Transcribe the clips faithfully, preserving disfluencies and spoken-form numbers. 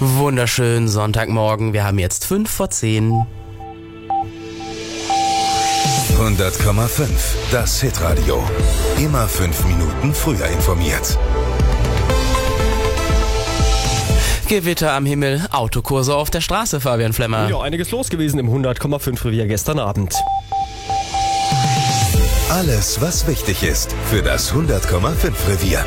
Wunderschönen Sonntagmorgen, wir haben jetzt fünf vor zehn. hundert Komma fünf, das Hitradio. Immer fünf Minuten früher informiert. Gewitter am Himmel, Autokurse auf der Straße, Fabian Flemmer. Ja, einiges los gewesen im hundert Komma fünf Revier gestern Abend. Alles, was wichtig ist für das hundert Komma fünf Revier.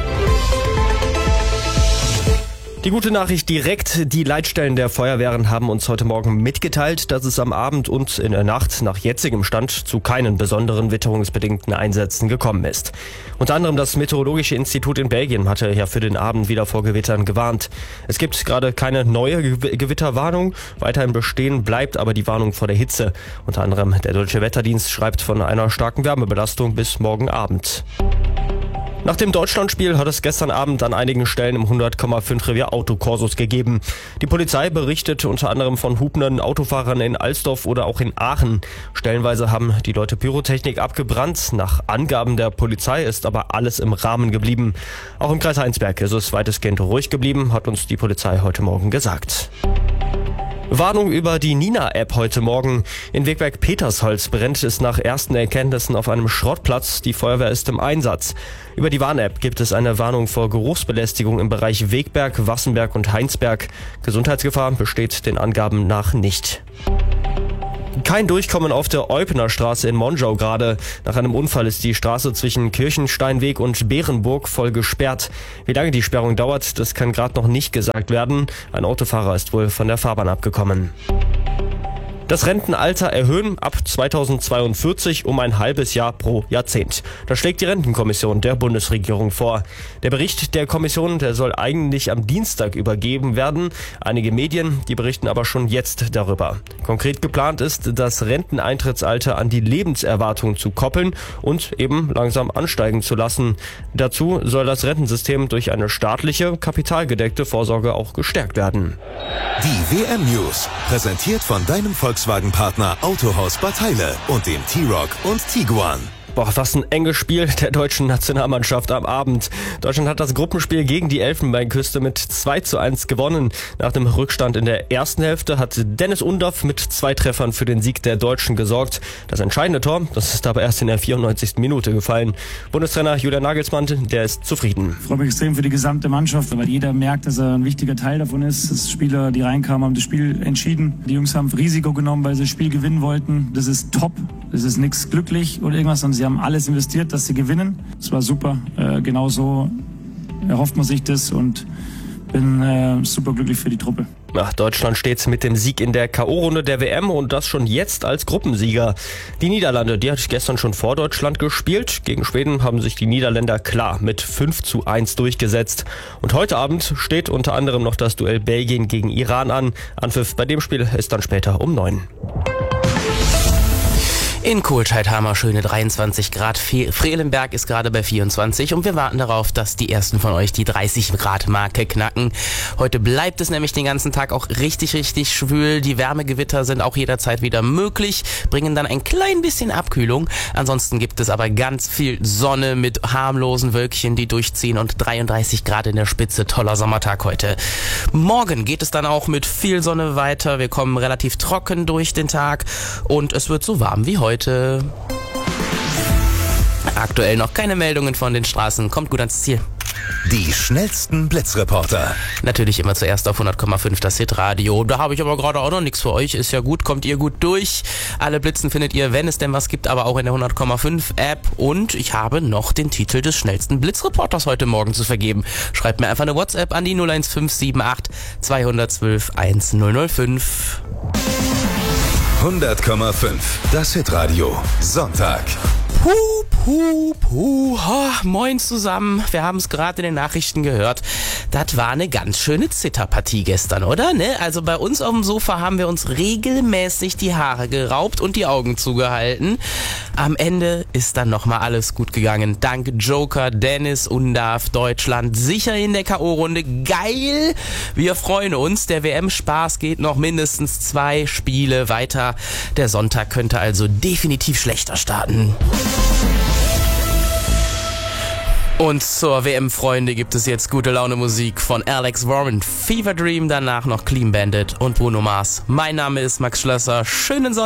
Die gute Nachricht direkt, die Leitstellen der Feuerwehren haben uns heute Morgen mitgeteilt, dass es am Abend und in der Nacht nach jetzigem Stand zu keinen besonderen witterungsbedingten Einsätzen gekommen ist. Unter anderem das Meteorologische Institut in Belgien hatte ja für den Abend wieder vor Gewittern gewarnt. Es gibt gerade keine neue Gew- Gewitterwarnung, weiterhin bestehen bleibt aber die Warnung vor der Hitze. Unter anderem der Deutsche Wetterdienst schreibt von einer starken Wärmebelastung bis morgen Abend. Nach dem Deutschlandspiel hat es gestern Abend an einigen Stellen im hundert Komma fünf Revier Autokorsos gegeben. Die Polizei berichtet unter anderem von hupenden Autofahrern in Alsdorf oder auch in Aachen. Stellenweise haben die Leute Pyrotechnik abgebrannt. Nach Angaben der Polizei ist aber alles im Rahmen geblieben. Auch im Kreis Heinsberg ist es weitestgehend ruhig geblieben, hat uns die Polizei heute Morgen gesagt. Warnung über die Nina-App heute Morgen. In Wegberg-Petersholz brennt es nach ersten Erkenntnissen auf einem Schrottplatz. Die Feuerwehr ist im Einsatz. Über die Warn-App gibt es eine Warnung vor Geruchsbelästigung im Bereich Wegberg, Wassenberg und Heinsberg. Gesundheitsgefahr besteht den Angaben nach nicht. Kein Durchkommen auf der Eupener Straße in Monschau gerade. Nach einem Unfall ist die Straße zwischen Kirchensteinweg und Bärenburg voll gesperrt. Wie lange die Sperrung dauert, das kann gerade noch nicht gesagt werden. Ein Autofahrer ist wohl von der Fahrbahn abgekommen. Das Rentenalter erhöhen ab zweitausendzweiundvierzig um ein halbes Jahr pro Jahrzehnt. Das schlägt die Rentenkommission der Bundesregierung vor. Der Bericht der Kommission, der soll eigentlich am Dienstag übergeben werden. Einige Medien, die berichten aber schon jetzt darüber. Konkret geplant ist, das Renteneintrittsalter an die Lebenserwartung zu koppeln und eben langsam ansteigen zu lassen. Dazu soll das Rentensystem durch eine staatliche, kapitalgedeckte Vorsorge auch gestärkt werden. Die W M-News, präsentiert von deinem Volkswagen-Partner Autohaus Bad Heile und dem T-Roc und Tiguan. Boah, was ein enges Spiel der deutschen Nationalmannschaft am Abend. Deutschland hat das Gruppenspiel gegen die Elfenbeinküste mit zwei zu eins gewonnen. Nach dem Rückstand in der ersten Hälfte hat Dennis Undaff mit zwei Treffern für den Sieg der Deutschen gesorgt. Das entscheidende Tor, das ist aber erst in der vierundneunzigsten Minute gefallen. Bundestrainer Julian Nagelsmann, der ist zufrieden. Ich freue mich extrem für die gesamte Mannschaft, weil jeder merkt, dass er ein wichtiger Teil davon ist. Das Spieler, die reinkamen, haben das Spiel entschieden. Die Jungs haben Risiko genommen, weil sie das Spiel gewinnen wollten. Das ist top. Das ist nichts glücklich oder irgendwas, sondern sie haben alles investiert, dass sie gewinnen. Das war super. Äh, genau so erhofft man sich das und bin äh, super glücklich für die Truppe. Ach, Deutschland steht mit dem Sieg in der K O-Runde der W M und das schon jetzt als Gruppensieger. Die Niederlande, die hat gestern schon vor Deutschland gespielt. Gegen Schweden haben sich die Niederländer klar mit fünf zu eins durchgesetzt. Und heute Abend steht unter anderem noch das Duell Belgien gegen Iran an. Anpfiff bei dem Spiel ist dann später um neun. In Kohlscheid haben wir schöne dreiundzwanzig Grad. Frelenberg ist gerade bei vierundzwanzig und wir warten darauf, dass die ersten von euch die dreißig Grad Marke knacken. Heute bleibt es nämlich den ganzen Tag auch richtig, richtig schwül. Die Wärmegewitter sind auch jederzeit wieder möglich, bringen dann ein klein bisschen Abkühlung. Ansonsten gibt es aber ganz viel Sonne mit harmlosen Wölkchen, die durchziehen und dreiunddreißig Grad in der Spitze. Toller Sommertag heute. Morgen geht es dann auch mit viel Sonne weiter. Wir kommen relativ trocken durch den Tag und es wird so warm wie heute. Aktuell noch keine Meldungen von den Straßen. Kommt gut ans Ziel. Die schnellsten Blitzreporter. Natürlich immer zuerst auf hundert Komma fünf das Hitradio. Da habe ich aber gerade auch noch nichts für euch. Ist ja gut, kommt ihr gut durch. Alle Blitzen findet ihr, wenn es denn was gibt, aber auch in der hundert Komma fünf App. Und ich habe noch den Titel des schnellsten Blitzreporters heute Morgen zu vergeben. Schreibt mir einfach eine WhatsApp an die null eins fünf sieben acht zwei eins zwei eins null null fünf. hundert Komma fünf, das Hitradio, Sonntag. Puh, puh, puh. Oh, moin zusammen. Wir haben es gerade in den Nachrichten gehört. Das war eine ganz schöne Zitterpartie gestern, oder? Ne? Also bei uns auf dem Sofa haben wir uns regelmäßig die Haare geraubt und die Augen zugehalten. Am Ende ist dann nochmal alles gut gegangen. Dank Joker, Dennis Undaff, Deutschland sicher in der K O-Runde. Geil! Wir freuen uns. Der W M-Spaß geht noch mindestens zwei Spiele weiter. Der Sonntag könnte also definitiv schlechter starten. Und zur W M-Freunde gibt es jetzt gute Laune Musik von Alex Warren, Fever Dream, danach noch Clean Bandit und Bruno Mars. Mein Name ist Max Schlösser. Schönen Sonntag.